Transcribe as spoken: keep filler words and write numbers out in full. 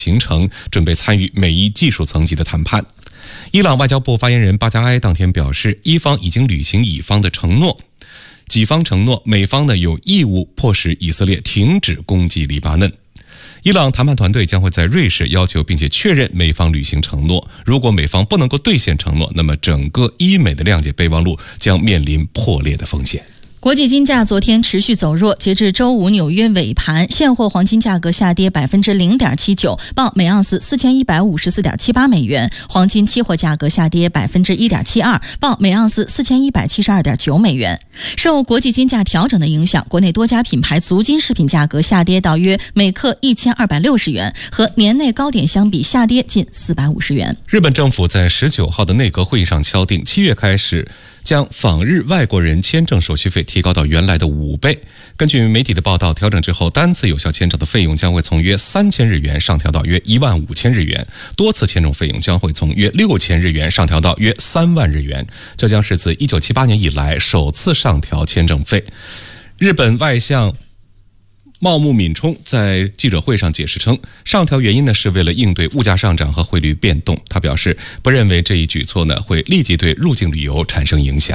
行程，准备参与美伊技术层级的谈判。伊朗外交部发言人巴加埃当天表示，伊方已经履行乙方的承诺，己方承诺美方呢有义务迫使以色列停止攻击黎巴嫩。伊朗谈判团队将会在瑞士要求并且确认美方履行承诺，如果美方不能够兑现承诺，那么整个伊美的谅解备忘录将面临破裂的风险。 国际金价昨天持续走弱，截至周五纽约尾盘，现货黄金价格下跌百分之零点七九，报每盎司四千一百五十四点七八美元；黄金期货价格下跌百分之一点七二，报每盎司四千一百七十二点九美元。受国际金价调整的影响，国内多家品牌足金饰品价格下跌到约每克一千二百六十元，和年内高点相比下跌近四百五十元。 日本政府在十九号的内阁会议上敲定，七月开始将访日外国人签证手续费提高到原来的五倍。根据媒体的报道，调整之后，单次有效签证的费用将会从约三千日元上调到约一万五千日元，多次签证费用将会从约六千日元上调到约三万日元。这将是自一九七八年以来首次上调签证费。日本外相茂木敏充在记者会上解释称，上调原因呢是为了应对物价上涨和汇率变动。他表示，不认为这一举措呢会立即对入境旅游产生影响。